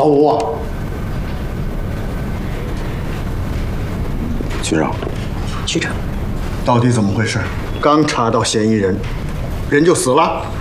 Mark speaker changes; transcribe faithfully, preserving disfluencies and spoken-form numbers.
Speaker 1: 老吴啊，
Speaker 2: 局长，
Speaker 3: 局长，
Speaker 1: 到底怎么回事？刚查到嫌疑人，人就死了？